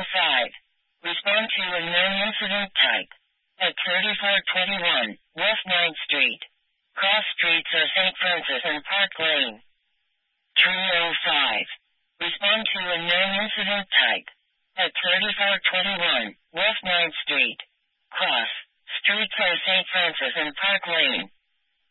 305. Respond to a known incident type. At 3421 West 9th Street. Cross streets are St. Francis and Park Lane. 305. Respond to a known incident type. At 3421 West 9th Street. Cross streets are St. Francis and Park Lane.